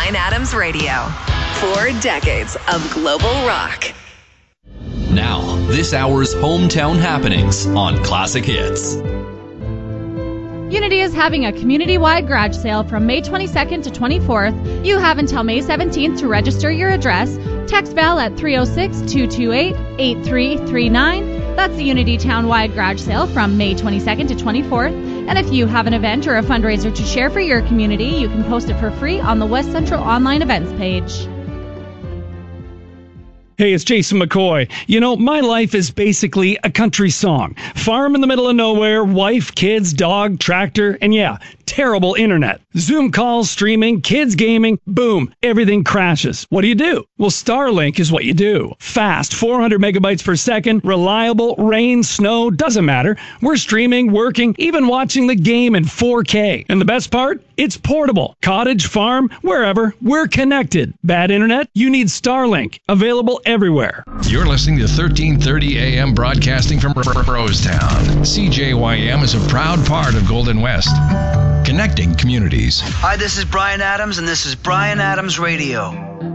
Bryan Adams Radio. 4 decades of global rock. Now, this hour's hometown happenings on Classic Hits. Unity is having a community-wide garage sale from May 22nd to 24th. You have until May 17th to register your address. Text Val at 306-228-8339. That's the Unity Town-wide garage sale from May 22nd to 24th. And if you have an event or a fundraiser to share for your community, you can post it for free on the West Central Online Events page. Hey, it's Jason McCoy. You know, my life is basically a country song. Farm in the middle of nowhere, wife, kids, dog, tractor, and yeah, terrible internet. Zoom calls, streaming, kids gaming, boom, everything crashes. What do? Well, Starlink is what you do. Fast, 400 megabytes per second, reliable, rain, snow, doesn't matter. We're streaming, working, even watching the game in 4K. And the best part? It's portable. Cottage, farm, wherever, we're connected. Bad internet? You need Starlink. Available everywhere. You're listening to 1330 AM broadcasting from Rosetown. CJYM is a proud part of Golden West, connecting communities. Hi, this is Bryan Adams, and this is Bryan Adams Radio.